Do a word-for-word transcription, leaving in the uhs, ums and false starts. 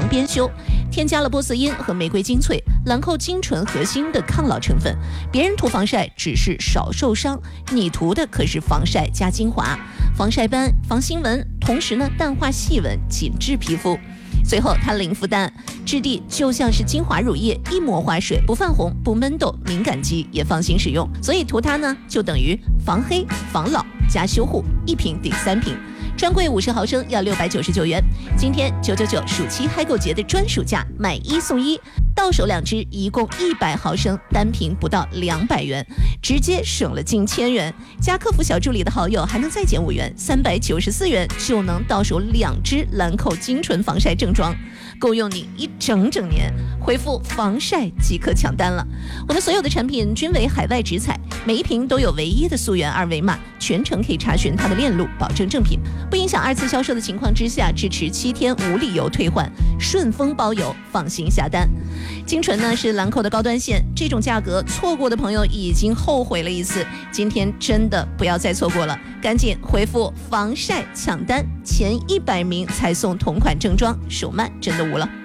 防边修，添加了波色因和玫瑰精粹、兰蔻精纯核心的抗老成分。别人涂防晒只是少受伤，你涂的可是防晒加精华，防晒斑、防新纹，同时呢淡化细纹，紧致皮肤。最后它零负担，质地就像是精华乳液，一抹化水，不泛红，不闷痘，敏感肌也放心使用。所以涂它呢，就等于防黑、防老加修护，一瓶抵三瓶。专柜五十毫升要六百九十九元，今天九九九暑期嗨购节的专属价，买一送一，到手两支，一共一百毫升，单瓶不到两百元，直接省了近千元。加客服小助理的好友还能再减五元，三百九十四元就能到手两支兰蔻精纯防晒正装，够用你一整整年。回复防晒即可抢单了。我们所有的产品均为海外直采，每一瓶都有唯一的溯源二维码，全程可以查询它的链路，保证正品，不影响二次销售的情况之下，支持七天无理由退换，顺丰包邮，放心下单。精纯呢是兰蔻的高端线，这种价格错过的朋友已经后悔了一次，今天真的不要再错过了，赶紧回复防晒抢单，前一百名才送同款正装，手慢真的无了。